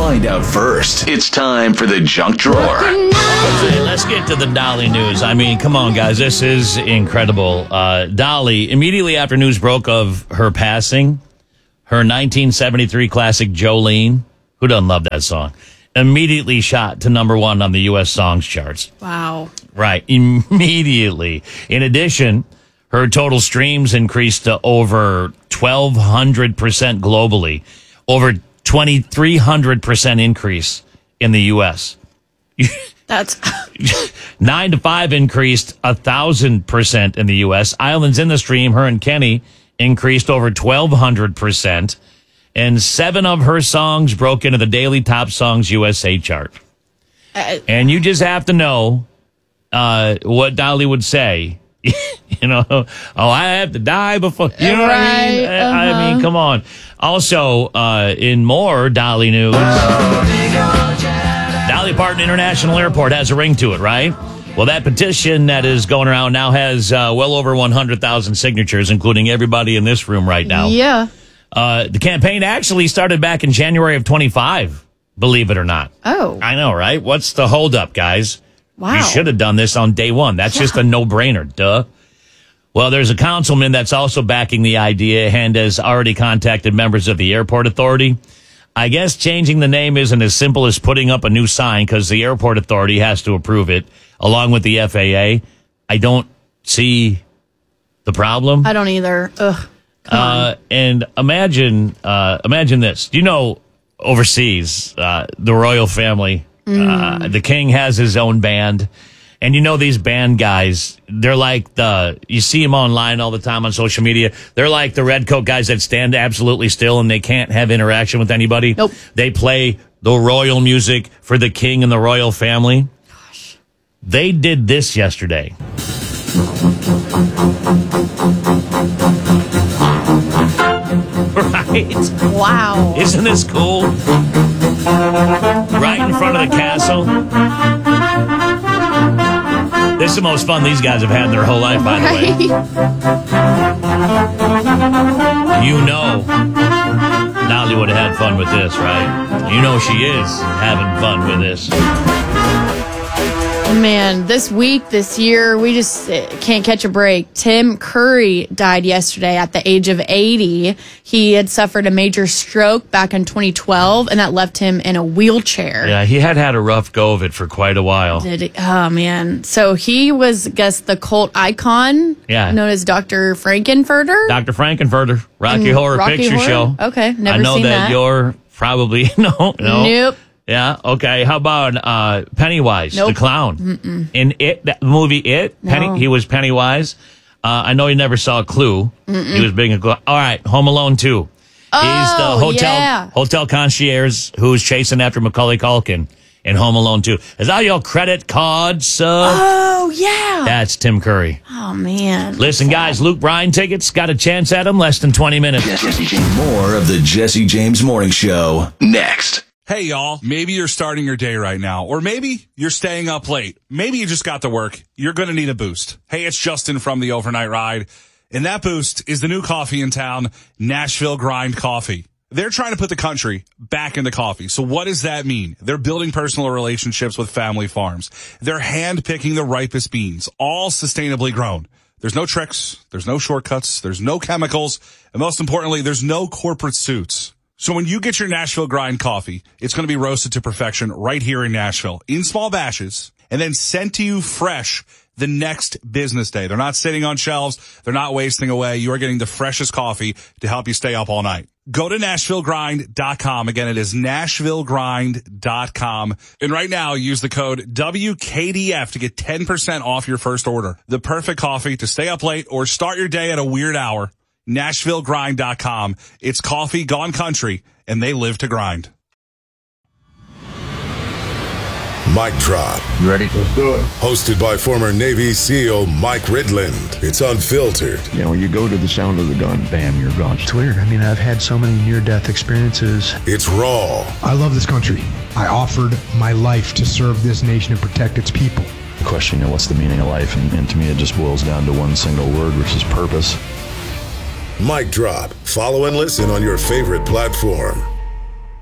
find out first. It's time for the junk drawer. Okay, let's get to the Dolly news. I mean, come on, guys. This is incredible. Dolly, immediately after news broke of her passing, her 1973 classic Jolene, who doesn't love that song, immediately shot to number 1 on the U.S. songs charts. Wow. Right, immediately. In addition, her total streams increased to over 1,200% globally, over 2,300% increase in the U.S. That's 9 to 5 increased 1,000% in the U.S. Islands in the Stream, her and Kenny, increased over 1,200%. And 7 of her songs broke into the Daily Top Songs USA chart. And you just have to know what Dolly would say. You know, oh, I have to die before. You know what I mean? I mean, come on. Also, in more Dolly news, Dolly Parton International Airport has a ring to it, right? Well, that petition that is going around now has well over 100,000 signatures, including everybody in this room right now. Yeah. The campaign actually started back in January of 25, believe it or not. Oh. I know, right? What's the holdup, guys? Wow. You should have done this on day one. That's just a no-brainer, duh. Well, there's a councilman that's also backing the idea and has already contacted members of the airport authority. I guess changing the name isn't as simple as putting up a new sign because the airport authority has to approve it, along with the FAA. I don't see the problem. I don't either. Ugh. And imagine this. You know, overseas, the royal family, the king has his own band. And you know, these band guys, they're like you see them online all the time on social media. They're like the red coat guys that stand absolutely still and they can't have interaction with anybody. Nope. They play the royal music for the king and the royal family. Gosh. They did this yesterday. Right? Wow. Isn't this cool? Right in front of the castle. This is the most fun these guys have had in their whole life, by the way. You know, Dolly would have had fun with this, right? You know she is having fun with this. Man, this week, this year, we just can't catch a break. Tim Curry died yesterday at the age of 80. He had suffered a major stroke back in 2012, and that left him in a wheelchair. Yeah, he had a rough go of it for quite a while. Oh, man. So he was, I guess, the cult icon, known as Dr. Frankenfurter. Dr. Frankenfurter, Rocky Horror Picture Show. Okay, never seen that. I know that you're probably, no. Nope. Yeah, okay. How about Pennywise, the clown? Mm-mm. In It, that movie It, No. he was Pennywise. I know you never saw Clue. Mm-mm. He was being a Clue. All right, Home Alone 2. He's the hotel concierge who's chasing after Macaulay Culkin in Home Alone 2. Is that your credit card, sir? Oh, yeah. That's Tim Curry. Oh, man. Listen, guys, Luke Bryan tickets, got a chance at them, less than 20 minutes. More of the Jesse James Morning Show next. Hey, y'all, maybe you're starting your day right now, or maybe you're staying up late. Maybe you just got to work. You're going to need a boost. Hey, it's Justin from the Overnight Ride, and that boost is the new coffee in town, Nashville Grind Coffee. They're trying to put the country back into coffee. So what does that mean? They're building personal relationships with family farms. They're hand-picking the ripest beans, all sustainably grown. There's no tricks, there's no shortcuts, there's no chemicals, and most importantly, there's no corporate suits. So when you get your Nashville Grind coffee, it's going to be roasted to perfection right here in Nashville in small batches and then sent to you fresh the next business day. They're not sitting on shelves. They're not wasting away. You are getting the freshest coffee to help you stay up all night. Go to NashvilleGrind.com. Again, it is NashvilleGrind.com. And right now, use the code WKDF to get 10% off your first order. The perfect coffee to stay up late or start your day at a weird hour. NashvilleGrind.com. It's coffee gone country, and they live to grind. Mic Drop. You ready? Let's do it. Hosted by former Navy SEAL Mike Ridland. It's unfiltered. You know, when you go to the sound of the gun, bam, you're gone. It's weird. I mean, I've had so many near-death experiences. It's raw. I love this country. I offered my life to serve this nation and protect its people. The question, what's the meaning of life? And to me, it just boils down to one single word, which is purpose. Mic Drop. Follow and listen on your favorite platform.